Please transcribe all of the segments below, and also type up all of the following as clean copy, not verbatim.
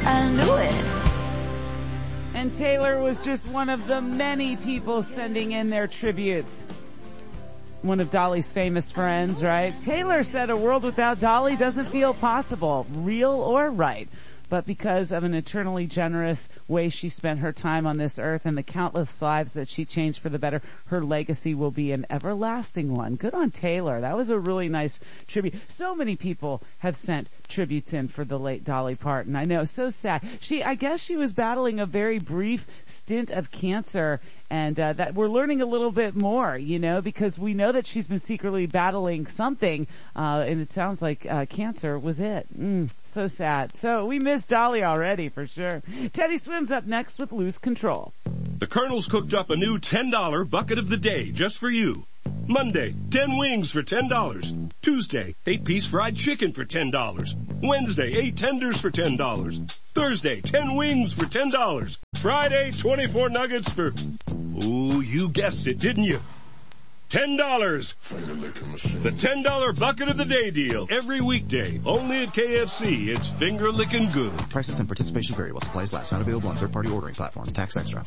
I knew it. And Taylor was just one of the many people sending in their tributes. One of Dolly's famous friends, right? Taylor said a world without Dolly doesn't feel possible, real or right. But because of an eternally generous way she spent her time on this earth and the countless lives that she changed for the better, her legacy will be an everlasting one. Good on Taylor. That was a really nice tribute. So many people have sent tributes in for the late Dolly Parton. I know, so sad. I guess she was battling a very brief stint of cancer, and that we're learning a little bit more, because we know that she's been secretly battling something, and it sounds like cancer was it. So sad. So we miss Dolly already for sure. Teddy Swim's up next with Lose Control. The Colonel's cooked up a new $10 bucket of the day just for you. Monday, 10 wings for $10. Tuesday, 8-piece fried chicken for $10. Wednesday, 8 tenders for $10. Thursday, 10 wings for $10. Friday, 24 nuggets for, oh, you guessed it, didn't you? $10. The $10 bucket of the day deal. Every weekday. Only at KFC. It's finger licking good. Prices and participation vary while supplies last. Not available on third-party ordering platforms. Tax extra.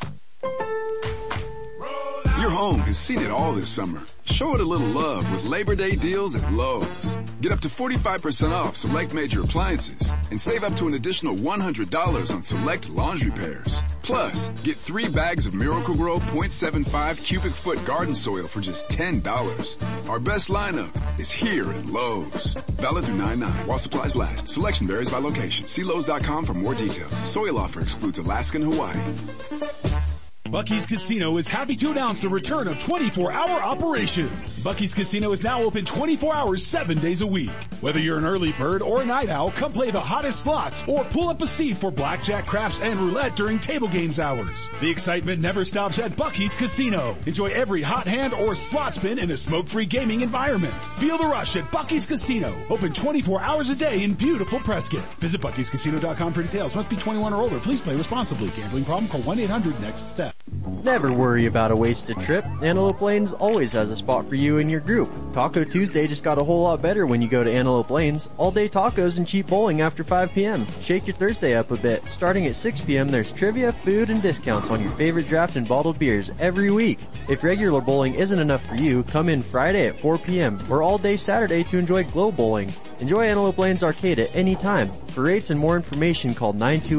Your home has seen it all this summer. Show it a little love with Labor Day deals at Lowe's. Get up to 45% off select major appliances and save up to an additional $100 on select laundry pairs. Plus, get 3 bags of Miracle-Gro 0.75 cubic foot garden soil for just $10. Our best lineup is here at Lowe's. Valid through 9/9 while supplies last. Selection varies by location. See Lowe's.com for more details. Soil offer excludes Alaska and Hawaii. Buc-ee's Casino is happy to announce the return of 24-hour operations. Buc-ee's Casino is now open 24 hours, 7 days a week. Whether you're an early bird or a night owl, come play the hottest slots or pull up a seat for blackjack, craps, and roulette during table games hours. The excitement never stops at Buc-ee's Casino. Enjoy every hot hand or slot spin in a smoke-free gaming environment. Feel the rush at Buc-ee's Casino. Open 24 hours a day in beautiful Prescott. Visit Buc-ee'sCasino.com for details. Must be 21 or older. Please play responsibly. Gambling problem? Call 1-800-NEXT-STEP. Never worry about a wasted trip. Antelope Lanes always has a spot for you and your group. Taco Tuesday just got a whole lot better when you go to Antelope Lanes. All-day tacos and cheap bowling after 5 p.m. Shake your Thursday up a bit. Starting at 6 p.m., there's trivia, food, and discounts on your favorite draft and bottled beers every week. If regular bowling isn't enough for you, come in Friday at 4 p.m. or all day Saturday to enjoy Glow Bowling. Enjoy Antelope Lanes Arcade at any time. For rates and more information, call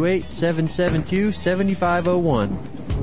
928-772-7501.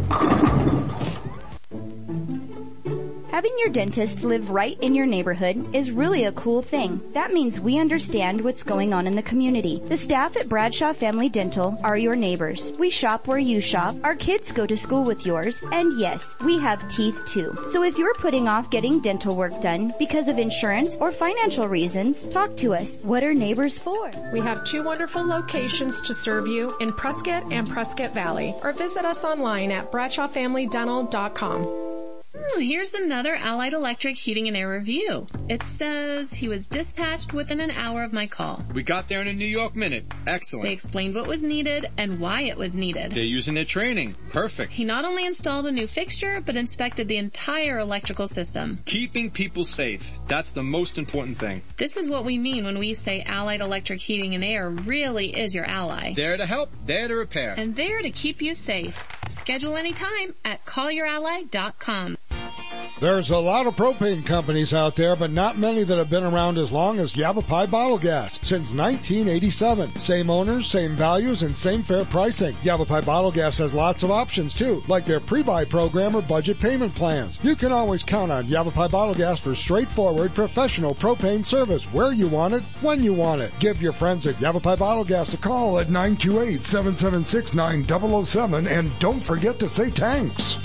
Having your dentist live right in your neighborhood is really a cool thing. That means we understand what's going on in the community. The staff at Bradshaw Family Dental are your neighbors. We shop where you shop. Our kids go to school with yours. And yes, we have teeth too. So if you're putting off getting dental work done because of insurance or financial reasons, talk to us. What are neighbors for? We have 2 wonderful locations to serve you in Prescott and Prescott Valley. Or visit us online at BradshawFamilyDental.com. Here's another Allied Electric heating and air review. It says he was dispatched within an hour of my call. We got there in a New York minute. Excellent. They explained what was needed and why it was needed. They're using their training. Perfect. He not only installed a new fixture, but inspected the entire electrical system. Keeping people safe. That's the most important thing. This is what we mean when we say Allied Electric Heating and Air really is your ally. There to help, there to repair. And there to keep you safe. Schedule anytime at callyourally.com. There's a lot of propane companies out there, but not many that have been around as long as Yavapai Bottle Gas. Since 1987. Same owners, same values, and same fair pricing. Yavapai Bottle Gas has lots of options too, like their pre-buy program or budget payment plans. You can always count on Yavapai Bottle Gas for straightforward, professional propane service where you want it, when you want it. Give your friends at Yavapai Bottle Gas a call at 928-776-9007, and don't forget to say thanks.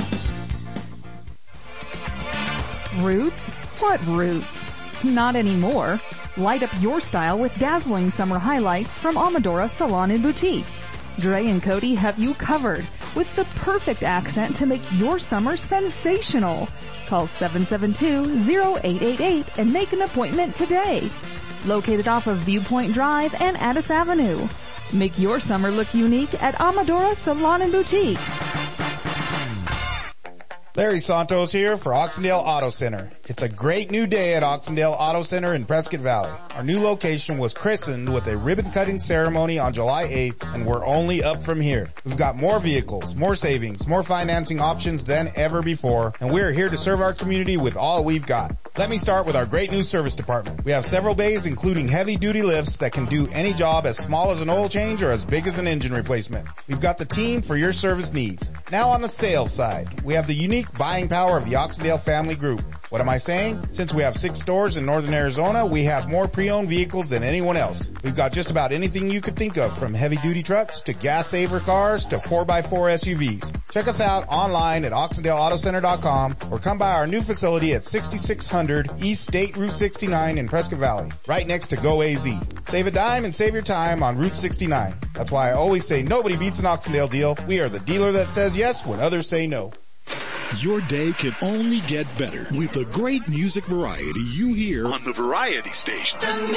Roots? What roots? Not anymore. Light up your style with dazzling summer highlights from Amadora Salon and Boutique. Dre and Cody have you covered with the perfect accent to make your summer sensational. Call 772-0888 and make an appointment today. Located off of Viewpoint Drive and Addis Avenue. Make your summer look unique at Amadora Salon and Boutique. Larry Santos here for Oxendale Auto Center. It's a great new day at Oxendale Auto Center in Prescott Valley. Our new location was christened with a ribbon cutting ceremony on July 8th, and we're only up from here. We've got more vehicles, more savings, more financing options than ever before, and we're here to serve our community with all we've got. Let me start with our great new service department. We have several bays including heavy duty lifts that can do any job as small as an oil change or as big as an engine replacement. We've got the team for your service needs. Now on the sales side, we have the unique buying power of the Oxendale Family Group. What am I saying? Since we have 6 stores in northern Arizona, we have more pre-owned vehicles than anyone else. We've got just about anything you could think of, from heavy-duty trucks to gas-saver cars to 4x4 SUVs. Check us out online at OxendaleAutoCenter.com or come by our new facility at 6600 East State Route 69 in Prescott Valley, right next to Go AZ. Save a dime and save your time on Route 69. That's why I always say nobody beats an Oxendale deal. We are the dealer that says yes when others say no. Your day can only get better with the great music variety you hear on the Variety Station.